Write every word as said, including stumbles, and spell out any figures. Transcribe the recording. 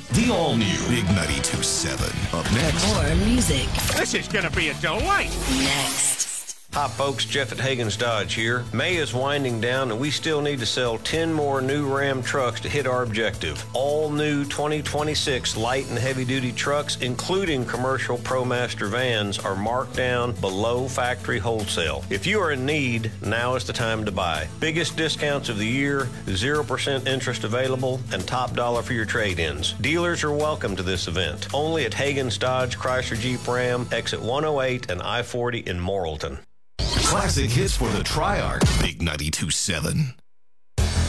The all-new Big ninety-two seven. Up next. More music. This is going to be a delight. Next. Hi folks, Jeff at Hagen's Dodge here. May is winding down and we still need to sell ten more new Ram trucks to hit our objective. All new twenty twenty-six light and heavy duty trucks, including commercial ProMaster vans, are marked down below factory wholesale. If you are in need, now is the time to buy. Biggest discounts of the year, zero percent interest available, and top dollar for your trade-ins. Dealers are welcome to this event. Only at Hagen's Dodge Chrysler Jeep Ram, exit one oh eight and I forty in Morrilton. Classic hits for the Triarch. Big ninety-two seven.